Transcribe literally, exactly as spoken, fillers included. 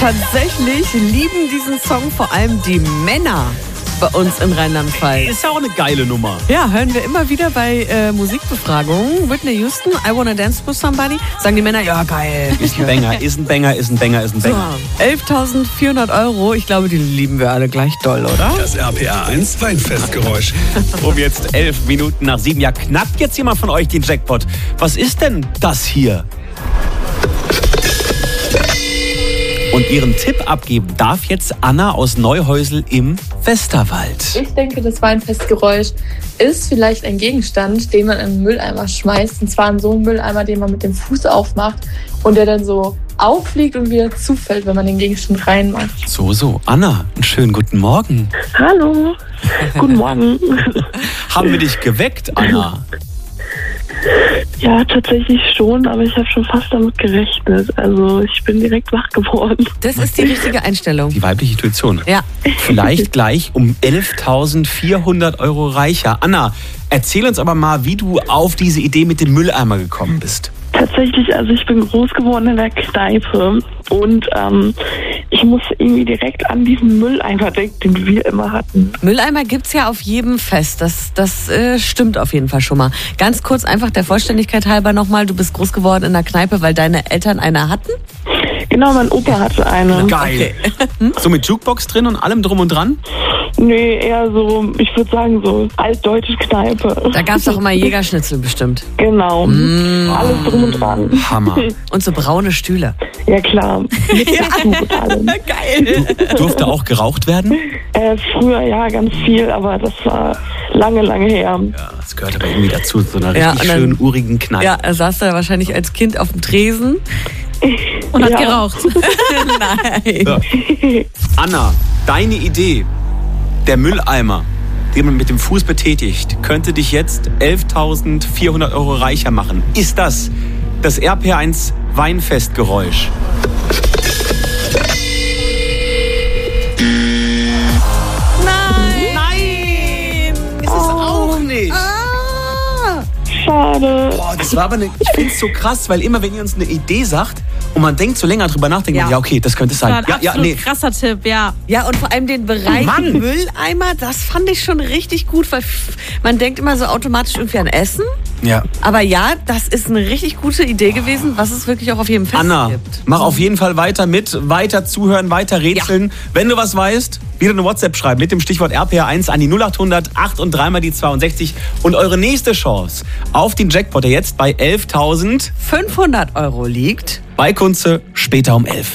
Tatsächlich lieben diesen Song vor allem die Männer bei uns in Rheinland-Pfalz. Ist ja auch eine geile Nummer. Ja, hören wir immer wieder bei äh, Musikbefragungen. Whitney Houston, I Wanna Dance With Somebody. Sagen die Männer, ja geil. Ist ein Banger, ist ein Banger, ist ein Banger, ist ein Banger. So, elftausendvierhundert Euro, ich glaube, die lieben wir alle gleich doll, oder? Das R P A eins Weinfestgeräusch. Um jetzt elf Minuten nach sieben. Ja, knackt jetzt jemand von euch den Jackpot. Was ist denn das hier? Und ihren Tipp abgeben darf jetzt Anna aus Neuhäusel im Westerwald. Ich denke, das Weinfestgeräusch ist vielleicht ein Gegenstand, den man in einen Mülleimer schmeißt. Und zwar in so einen Mülleimer, den man mit dem Fuß aufmacht und der dann so auffliegt und wieder zufällt, wenn man den Gegenstand reinmacht. So, so. Anna, einen schönen guten Morgen. Hallo, guten Morgen. Haben wir dich geweckt, Anna? Ja, tatsächlich schon, aber ich habe schon fast damit gerechnet. Also ich bin direkt wach geworden. Das ist die richtige Einstellung. Die weibliche Intuition. Ja. Vielleicht gleich um elftausendvierhundert Euro reicher. Anna, erzähl uns aber mal, wie du auf diese Idee mit dem Mülleimer gekommen bist. Tatsächlich, also ich bin groß geworden in der Kneipe und ähm, ich muss irgendwie direkt an diesen Mülleimer denken, den wir immer hatten. Mülleimer gibt's ja auf jedem Fest. Das, das äh, stimmt auf jeden Fall schon mal. Ganz kurz einfach der Vollständigkeit halber nochmal. Du bist groß geworden in der Kneipe, weil deine Eltern eine hatten? Genau, mein Opa hatte eine. Geil. Okay. So mit Jukebox drin und allem drum und dran? Nee, eher so, ich würde sagen so altdeutsche Kneipe. Da gab's doch immer Jägerschnitzel bestimmt. Genau, mmh. Alles drum und dran. Hammer. Und so braune Stühle. Ja klar. Ja. Geil. Du, durfte auch geraucht werden? Äh, früher ja, ganz viel, aber das war lange, lange her. Ja, das gehört aber irgendwie dazu, so einer Ja, richtig dann, schönen, urigen Kneipe. Ja, er saß da wahrscheinlich als Kind auf dem Tresen und hat Ja. geraucht. Nein. Ja. Anna, deine Idee, der Mülleimer, den man mit dem Fuß betätigt, könnte dich jetzt elftausendvierhundert Euro reicher machen. Ist das das R P eins Weinfestgeräusch? Nein. Nein! Ist es auch nicht. Schade. Boah, das war aber eine, ich finde es so krass, weil immer, wenn ihr uns eine Idee sagt und man denkt so länger drüber nachdenkt, Ja. ja, okay, das könnte es Das war sein. ein Ja, ja, absolut nee. krasser Tipp, ja. Ja, und vor allem den Bereich Mann. Mülleimer, das fand ich schon richtig gut, weil f- man denkt immer so automatisch irgendwie an Essen. Ja. Aber ja, das ist eine richtig gute Idee gewesen, was es wirklich auch auf jedem Fest Anna, gibt. mach auf jeden Fall weiter mit, weiter zuhören, weiter rätseln. Wenn du was weißt, wieder eine WhatsApp schreiben mit dem Stichwort R P A eins an die null achthundert acht und dreimal die zweiundsechzig. Und eure nächste Chance auf den Jackpot, der jetzt bei elftausend fünfhundert Euro liegt. bei Kunze später um elf.